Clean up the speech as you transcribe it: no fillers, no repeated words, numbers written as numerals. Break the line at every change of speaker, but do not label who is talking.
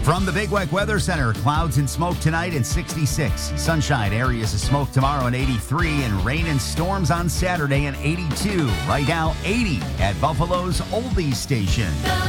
From the Big Weck Weather Center, clouds and smoke tonight and 66. Sunshine, areas of smoke tomorrow and 83. And rain and storms on Saturday and 82. Right now, 80 at Buffalo's Oldies Station.